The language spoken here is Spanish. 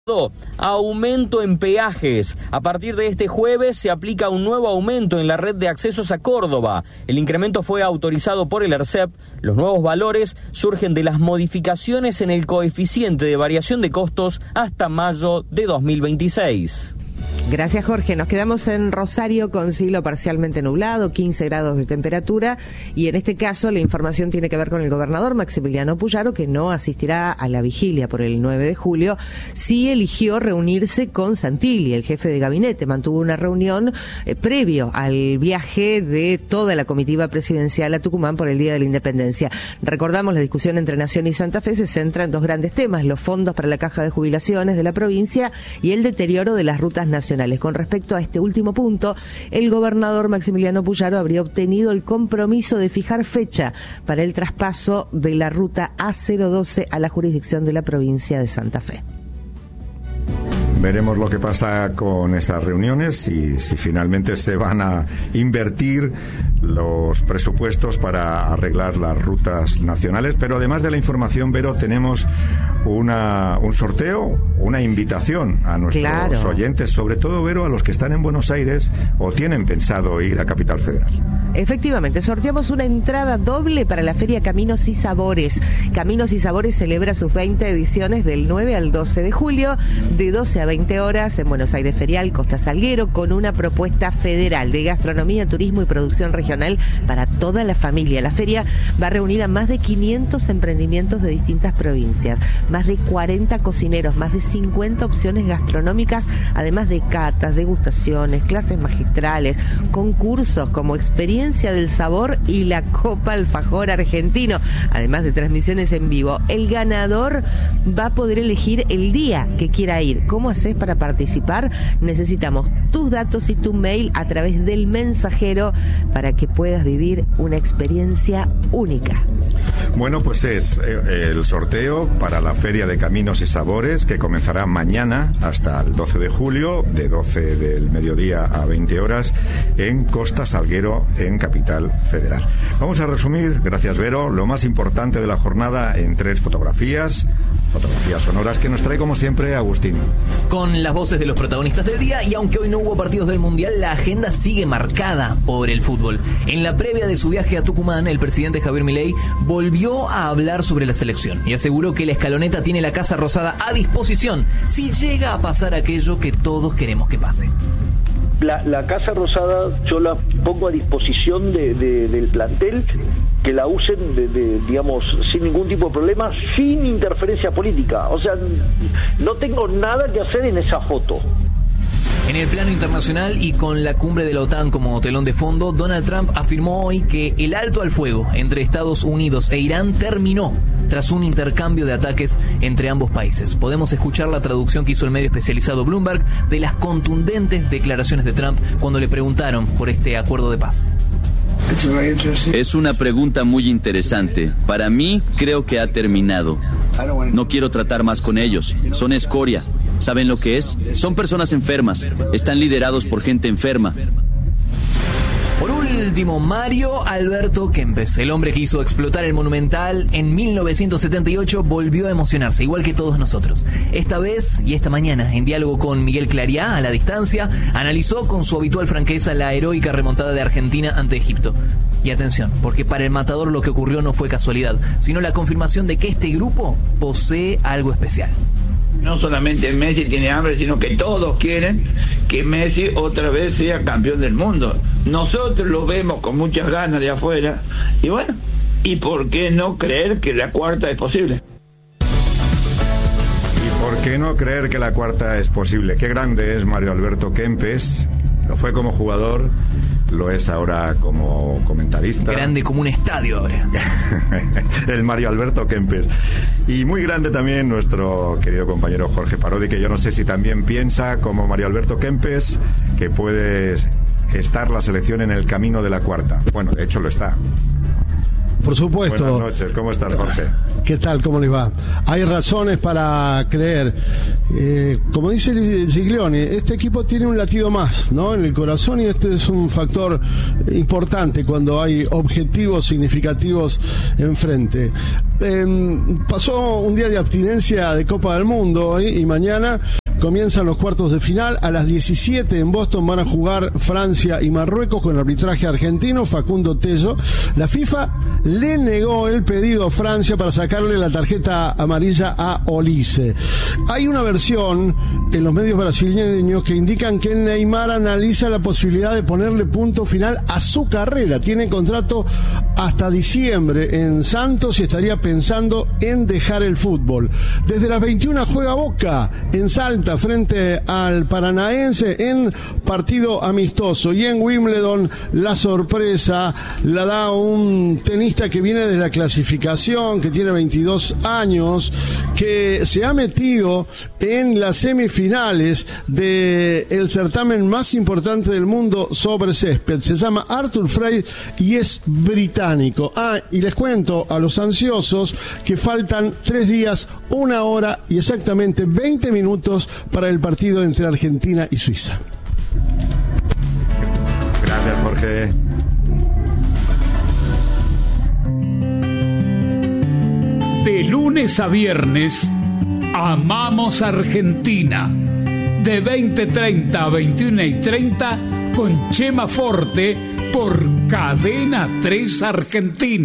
Aumento en peajes. A partir de este jueves se aplica un nuevo aumento en la red de accesos a Córdoba. El incremento fue autorizado por el ERCEP. Los nuevos valores surgen de las modificaciones en el coeficiente de variación de costos hasta mayo de 2026. Gracias, Jorge. Nos quedamos en Rosario con cielo parcialmente nublado, 15 grados de temperatura, y en este caso la información tiene que ver con el gobernador Maximiliano Puyaro, que no asistirá a la vigilia por el 9 de julio. Sí eligió reunirse con Santilli, el jefe de gabinete. Mantuvo una reunión previo al viaje de toda la comitiva presidencial a Tucumán por el Día de la Independencia. Recordamos, la discusión entre Nación y Santa Fe se centra en dos grandes temas: los fondos para la caja de jubilaciones de la provincia y el deterioro de las rutas nacionales. Con respecto a este último punto, el gobernador Maximiliano Puyaro habría obtenido el compromiso de fijar fecha para el traspaso de la ruta A012 a la jurisdicción de la provincia de Santa Fe. Veremos lo que pasa con esas reuniones y si finalmente se van a invertir los presupuestos para arreglar las rutas nacionales. Pero además de la información, Vero, tenemos un sorteo, una invitación a nuestros oyentes, sobre todo, Vero, a los que están en Buenos Aires o tienen pensado ir a Capital Federal. Efectivamente, sorteamos una entrada doble para la Feria Caminos y Sabores. Caminos y Sabores celebra sus 20 ediciones del 9 al 12 de julio, de 12 a 20 horas en Buenos Aires Ferial, Costa Salguero, con una propuesta federal de gastronomía, turismo y producción regional para toda la familia. La feria va a reunir a más de 500 emprendimientos de distintas provincias, más de 40 cocineros, más de 50 opciones gastronómicas, además de catas, degustaciones, clases magistrales, concursos como Experiencia del Sabor y la Copa Alfajor Argentino, además de transmisiones en vivo. El ganador va a poder elegir el día que quiera ir. ¿Cómo haces para participar? Necesitamos tus datos y tu mail a través del mensajero para que puedas vivir una experiencia única. Bueno, pues es el sorteo para la Feria de Caminos y Sabores, que comenzará mañana hasta el 12 de julio, de 12 del mediodía a 20 horas, en Costa Salguero, en Capital Federal. Vamos a resumir, gracias, Vero, lo más importante de la jornada en 3 fotografías sonoras que nos trae, como siempre, Agustín. Con las voces de los protagonistas del día, y aunque hoy no hubo partidos del Mundial, la agenda sigue marcada por el fútbol. En la previa de su viaje a Tucumán, el presidente Javier Milei volvió a hablar sobre la selección y aseguró que la escaloneta tiene la Casa Rosada a disposición si llega a pasar aquello que todos queremos que pase. La Casa Rosada yo la pongo a disposición del plantel, que la usen digamos, sin ningún tipo de problema, sin interferencia política. O sea, no tengo nada que hacer en esa foto. En el plano internacional y con la cumbre de la OTAN como telón de fondo, Donald Trump afirmó hoy que el alto al fuego entre Estados Unidos e Irán terminó tras un intercambio de ataques entre ambos países. Podemos escuchar la traducción que hizo el medio especializado Bloomberg de las contundentes declaraciones de Trump cuando le preguntaron por este acuerdo de paz. Es una pregunta muy interesante. Para mí, creo que ha terminado. No quiero tratar más con ellos. Son escoria. ¿Saben lo que es? Son personas enfermas. Están liderados por gente enferma. Por último, Mario Alberto Kempes, el hombre que hizo explotar el Monumental en 1978, volvió a emocionarse, igual que todos nosotros. Esta vez y esta mañana, en diálogo con Miguel Clariá, a la distancia, analizó con su habitual franqueza la heroica remontada de Argentina ante Egipto. Y atención, porque para el matador lo que ocurrió no fue casualidad, sino la confirmación de que este grupo posee algo especial. No solamente Messi tiene hambre, sino que todos quieren que Messi otra vez sea campeón del mundo. Nosotros lo vemos con muchas ganas de afuera. Y bueno, ¿y por qué no creer que la cuarta es posible? ¿Y por qué no creer que la cuarta es posible? Qué grande es Mario Alberto Kempes. Lo fue como jugador, lo es ahora como comentarista. Grande como un estadio ahora. El Mario Alberto Kempes. Y muy grande también nuestro querido compañero Jorge Parodi, que yo no sé si también piensa como Mario Alberto Kempes que puede estar la selección en el camino de la cuarta. Bueno, de hecho lo está. Por supuesto. Buenas noches, ¿cómo estás, Jorge? ¿Qué tal? ¿Cómo les va? Hay razones para creer. Como dice Giglione, este equipo tiene un latido más, ¿no?, en el corazón, y este es un factor importante cuando hay objetivos significativos enfrente. Pasó un día de abstinencia de Copa del Mundo hoy, y mañana comienzan los cuartos de final. A las 17 en Boston van a jugar Francia y Marruecos con arbitraje argentino, Facundo Tello. La FIFA le negó el pedido a Francia para sacarle la tarjeta amarilla a Olise. Hay una versión en los medios brasileños que indican que Neymar analiza la posibilidad de ponerle punto final a su carrera. Tiene contrato hasta diciembre en Santos y estaría pensando en dejar el fútbol. Desde las 21 juega Boca en Salta frente al Paranaense en partido amistoso, y en Wimbledon la sorpresa la da un tenista que viene de la clasificación, que tiene 22 años, que se ha metido en las semifinales del certamen más importante del mundo sobre césped. Se llama Arthur Freire y es británico. Y les cuento a los ansiosos que faltan 3 días, 1 hora y exactamente 20 minutos para el partido entre Argentina y Suiza. Gracias, Jorge. De lunes a viernes, Amamos Argentina. De 20:30 a 21:30 con Chema Forte por Cadena 3 Argentina.